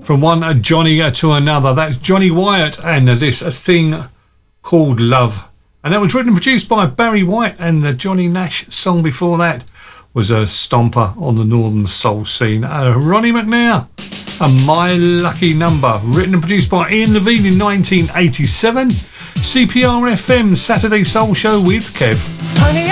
From one Johnny to another. That's Johnny Wyatt and there's this a thing called Love. And that was written and produced by Barry White, and the Johnny Nash song before that was a stomper on the Northern Soul scene. Ronnie McNair and My Lucky Number, written and produced by Ian Levine in 1987. CPR FM Saturday Soul Show with Kev. Honey,